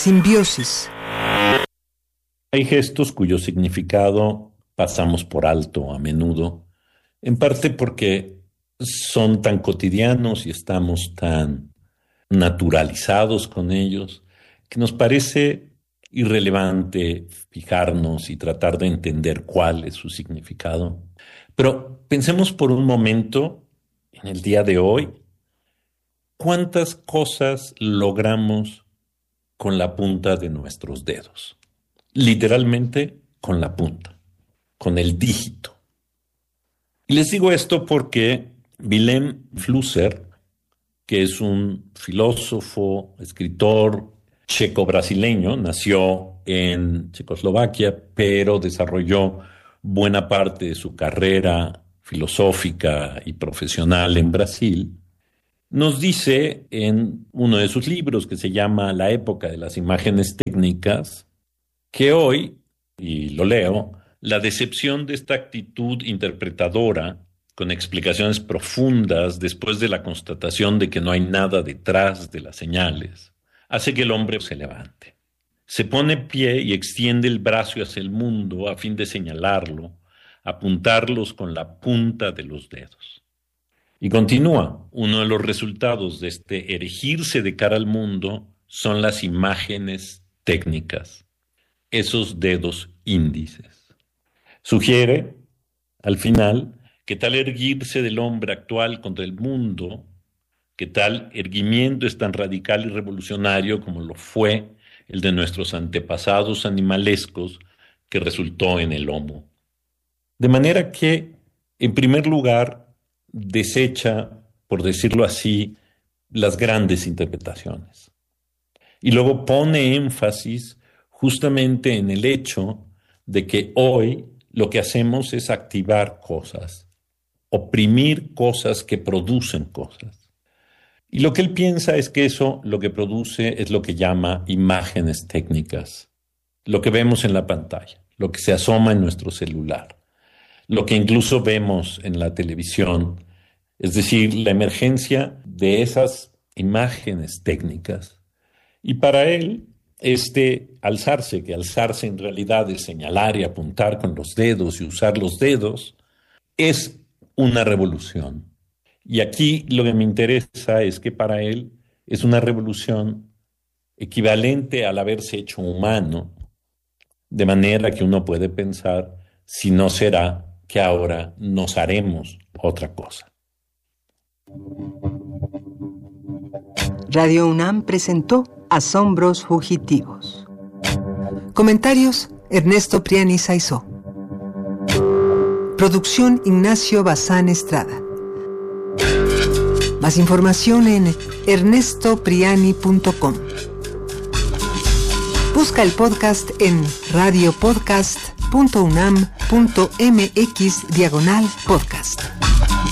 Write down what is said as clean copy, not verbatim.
simbiosis. Hay gestos cuyo significado pasamos por alto a menudo, en parte porque son tan cotidianos y estamos tan naturalizados con ellos que nos parece irrelevante fijarnos y tratar de entender cuál es su significado. Pero pensemos por un momento en el día de hoy, ¿cuántas cosas logramos con la punta de nuestros dedos? Literalmente con la punta, con el dígito. Y les digo esto porque Vilém Flusser, que es un filósofo, escritor checo-brasileño, nació en Checoslovaquia, pero desarrolló buena parte de su carrera filosófica y profesional en Brasil, nos dice en uno de sus libros que se llama La época de las imágenes técnicas, que hoy, y lo leo, la decepción de esta actitud interpretadora con explicaciones profundas después de la constatación de que no hay nada detrás de las señales, hace que el hombre se levante. Se pone en pie y extiende el brazo hacia el mundo a fin de señalarlo, apuntarlos con la punta de los dedos. Y continúa, uno de los resultados de este erigirse de cara al mundo son las imágenes técnicas, esos dedos índices. Sugiere, al final, que tal erguirse del hombre actual contra el mundo, que tal erguimiento es tan radical y revolucionario como lo fue el de nuestros antepasados animalescos que resultó en el Homo. De manera que, en primer lugar, desecha, por decirlo así, las grandes interpretaciones. Y luego pone énfasis justamente en el hecho de que hoy lo que hacemos es activar cosas, oprimir cosas que producen cosas. Y lo que él piensa es que eso lo que produce es lo que llama imágenes técnicas, lo que vemos en la pantalla, lo que se asoma en nuestro celular, lo que incluso vemos en la televisión, es decir, la emergencia de esas imágenes técnicas. Y para él, alzarse, que alzarse en realidad es señalar y apuntar con los dedos y usar los dedos, es una revolución. Y aquí lo que me interesa es que para él es una revolución equivalente al haberse hecho humano, de manera que uno puede pensar si no será que ahora nos haremos otra cosa. Radio UNAM presentó Asombros Fugitivos. Comentarios: Ernesto Priani Saizó. Producción: Ignacio Bazán Estrada. Más información en ernestopriani.com. Busca el podcast en radiopodcast.unam.mx/podcast.